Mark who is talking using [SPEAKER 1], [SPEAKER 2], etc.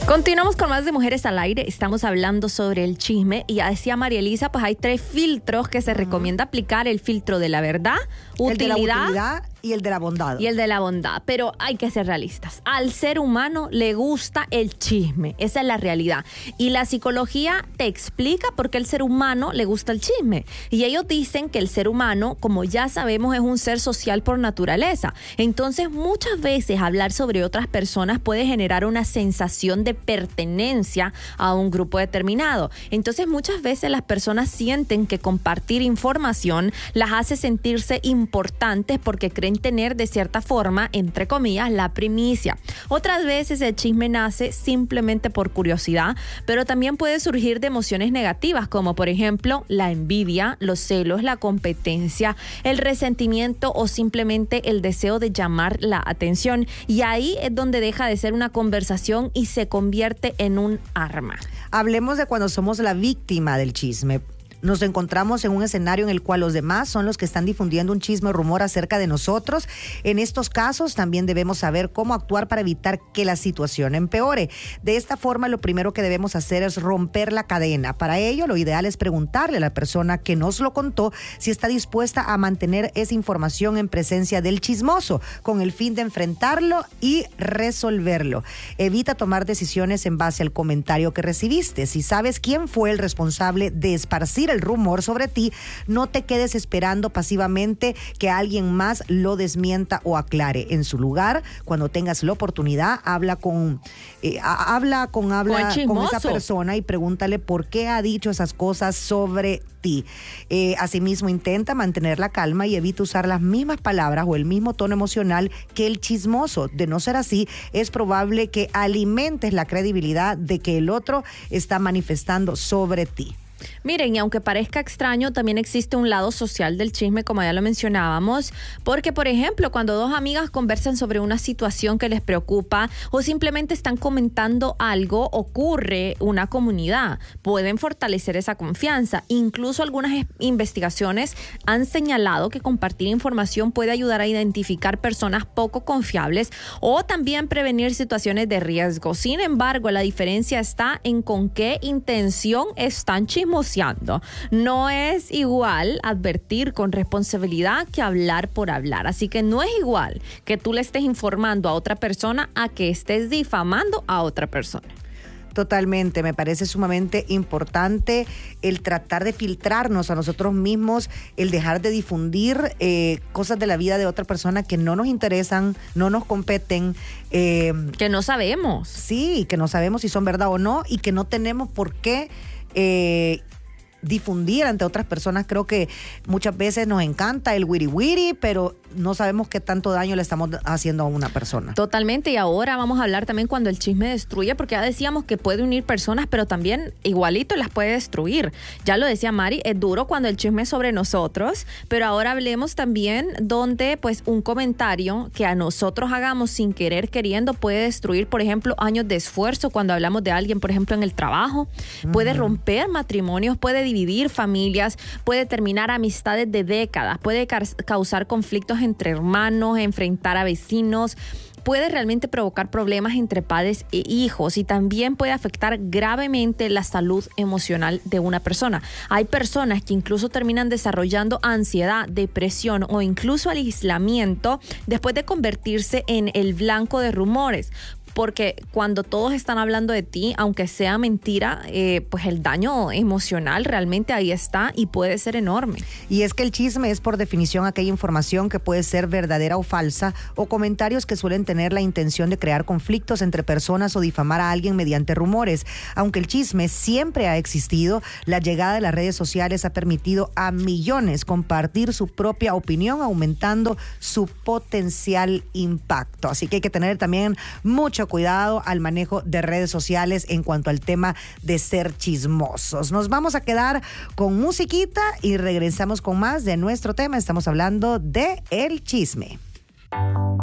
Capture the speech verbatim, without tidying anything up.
[SPEAKER 1] Continuamos con más de Mujeres al Aire. Estamos hablando sobre el chisme y ya decía María Elisa, pues hay tres filtros que se uh-huh. recomienda aplicar: el filtro de la verdad, utilidad,
[SPEAKER 2] el de la utilidad y el de la bondad.
[SPEAKER 1] Y el de la bondad, pero hay que ser realistas. Al ser humano le gusta el chisme, esa es la realidad. Y la psicología te explica por qué el ser humano le gusta el chisme. Y ellos dicen que el ser humano, como ya sabemos, es un ser social por naturaleza. Entonces, muchas veces hablar sobre otras personas puede generar una sensación de pertenencia a un grupo determinado. Entonces, muchas veces las personas sienten que compartir información las hace sentirse importantes porque creen tener de cierta forma, entre comillas, la primicia. Otras veces el chisme nace simplemente por curiosidad, pero también puede surgir de emociones negativas, como por ejemplo la envidia, los celos, la competencia, el resentimiento o simplemente el deseo de llamar la atención. Y ahí es donde deja de ser una conversación y se convierte en un arma.
[SPEAKER 2] Hablemos de cuando somos la víctima del chisme. Nos encontramos en un escenario en el cual los demás son los que están difundiendo un chisme o rumor acerca de nosotros. En estos casos también debemos saber cómo actuar para evitar que la situación empeore. De esta forma, lo primero que debemos hacer es romper la cadena. Para ello, lo ideal es preguntarle a la persona que nos lo contó si está dispuesta a mantener esa información en presencia del chismoso, con el fin de enfrentarlo y resolverlo. Evita tomar decisiones en base al comentario que recibiste. Si sabes quién fue el responsable de esparcir el rumor sobre ti, no te quedes esperando pasivamente que alguien más lo desmienta o aclare. En su lugar, cuando tengas la oportunidad, habla con eh, habla con habla con esa persona y pregúntale por qué ha dicho esas cosas sobre ti. Eh, asimismo, intenta mantener la calma y evita usar las mismas palabras o el mismo tono emocional que el chismoso. De no ser así, es probable que alimentes la credibilidad de que el otro está manifestando sobre ti.
[SPEAKER 1] Miren, y aunque parezca extraño, también existe un lado social del chisme, como ya lo mencionábamos, porque, por ejemplo, cuando dos amigas conversan sobre una situación que les preocupa o simplemente están comentando algo, ocurre una comunidad. Pueden fortalecer esa confianza. Incluso algunas investigaciones han señalado que compartir información puede ayudar a identificar personas poco confiables o también prevenir situaciones de riesgo. Sin embargo, la diferencia está en con qué intención están chismoseando. No es igual advertir con responsabilidad que hablar por hablar. Así que no es igual que tú le estés informando a otra persona a que estés difamando a otra persona.
[SPEAKER 2] Totalmente, me parece sumamente importante el tratar de filtrarnos a nosotros mismos, el dejar de difundir eh, cosas de la vida de otra persona que no nos interesan, no nos competen.
[SPEAKER 1] Eh, que no sabemos.
[SPEAKER 2] Sí, que no sabemos si son verdad o no y que no tenemos por qué Eh, difundir ante otras personas. Creo que muchas veces nos encanta el wiri wiri, pero no sabemos qué tanto daño le estamos haciendo a una persona.
[SPEAKER 1] Totalmente, y ahora vamos a hablar también cuando el chisme destruye, porque ya decíamos que puede unir personas, pero también igualito las puede destruir. Ya lo decía Mari, es duro cuando el chisme es sobre nosotros, pero ahora hablemos también donde pues un comentario que a nosotros hagamos sin querer queriendo puede destruir, por ejemplo, años de esfuerzo. Cuando hablamos de alguien, por ejemplo, en el trabajo, uh-huh. puede romper matrimonios, puede dividir familias, puede terminar amistades de décadas, puede ca- causar conflictos entre hermanos, enfrentar a vecinos, puede realmente provocar problemas entre padres e hijos y también puede afectar gravemente la salud emocional de una persona. Hay personas que incluso terminan desarrollando ansiedad, depresión o incluso aislamiento después de convertirse en el blanco de rumores. Porque cuando todos están hablando de ti, aunque sea mentira, eh, pues el daño emocional realmente ahí está y puede ser enorme.
[SPEAKER 2] Y es que el chisme es por definición aquella información que puede ser verdadera o falsa, o comentarios que suelen tener la intención de crear conflictos entre personas o difamar a alguien mediante rumores. Aunque el chisme siempre ha existido, la llegada de las redes sociales ha permitido a millones compartir su propia opinión, aumentando su potencial impacto. Así que hay que tener también mucho cuidado al manejo de redes sociales en cuanto al tema de ser chismosos. Nos vamos a quedar con musiquita y regresamos con más de nuestro tema. Estamos hablando de el chisme.